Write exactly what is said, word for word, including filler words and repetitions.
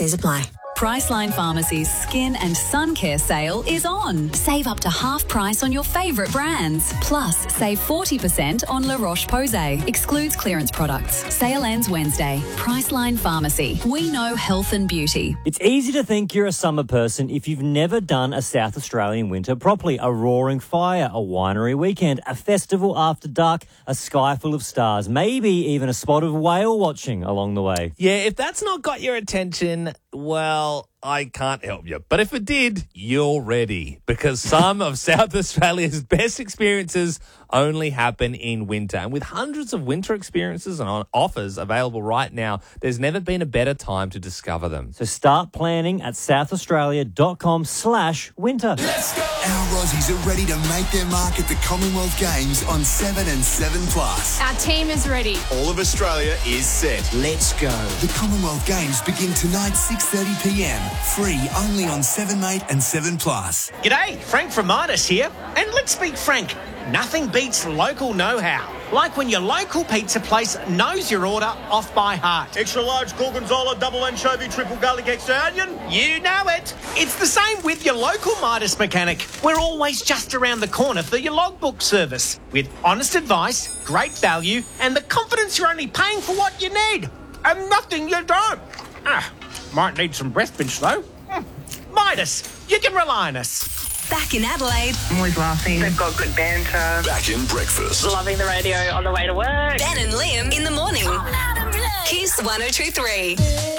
Fees apply. Priceline Pharmacy's Skin and Sun Care sale is on. Save up to half price on your favourite brands. Plus, save forty percent on La Roche-Posay. Excludes clearance products. Sale ends Wednesday. Priceline Pharmacy. We know health and beauty. It's easy to think you're a summer person if you've never done a South Australian winter properly. A roaring fire, a winery weekend, a festival after dark, a sky full of stars, maybe even a spot of whale watching along the way. Yeah, if that's not got your attention, well, I can't help you. But if it did, you're ready, because some of South Australia's best experiences only happen in winter. And with hundreds of winter experiences and on offers available right now, there's never been a better time to discover them. So start planning at southaustralia.com slash winter. Let's go! Our Aussies are ready to make their mark at the Commonwealth Games on seven and seven plus. Our team is ready. All of Australia is set. Let's go. The Commonwealth Games begin tonight, six thirty p m. Free only on seven mate and seven plus. G'day, Frank from Midas here. And let's be frank, nothing beats local know-how. Like when your local pizza place knows your order off by heart. Extra large gorgonzola, double anchovy, triple garlic, extra onion. You know it. It's the same with your local Midas mechanic. We're always just around the corner for your logbook service. With honest advice, great value, and the confidence you're only paying for what you need. And nothing you don't. Ah, might need some breath pinch though. Mm. Midas, you can rely on us. Back in Adelaide. I'm always laughing. They've got good banter. Back in breakfast. Loving the radio on the way to work. Ben and Liam in the morning. Kiss one oh two three.